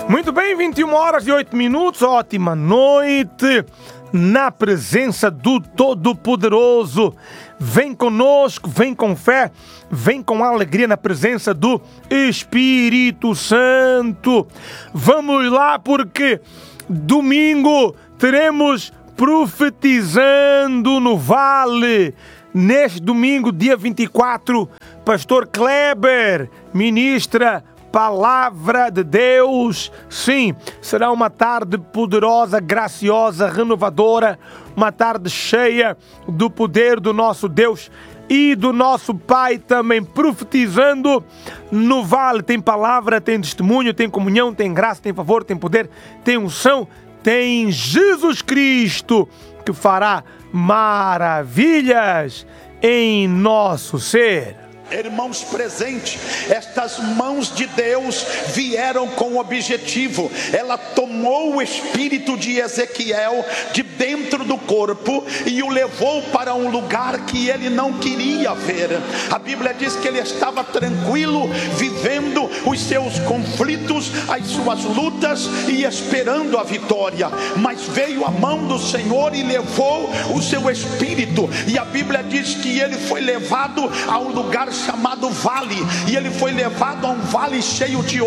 Muito bem, 21h08, ótima noite, na presença do Todo-Poderoso. Vem conosco, vem com fé, vem com alegria na presença do Espírito Santo. Vamos lá, porque domingo teremos Profetizando no Vale. Neste domingo, dia 24, Pastor Kleber ministra Palavra de Deus. Sim, será uma tarde poderosa, graciosa, renovadora, uma tarde cheia do poder do nosso Deus e do nosso Pai também, profetizando no vale. Tem palavra, tem testemunho, tem comunhão, tem graça, tem favor, tem poder, tem unção, tem Jesus Cristo que fará maravilhas em nosso ser. Irmãos presentes, estas mãos de Deus vieram com o objetivo. Ela tomou o espírito de Ezequiel de dentro do corpo e o levou para um lugar que ele não queria ver. A Bíblia diz que ele estava tranquilo, vivendo os seus conflitos, as suas lutas e esperando a vitória. Mas veio a mão do Senhor e levou o seu espírito. E a Bíblia diz que ele foi levado a um lugar chamado vale, e ele foi levado a um vale cheio de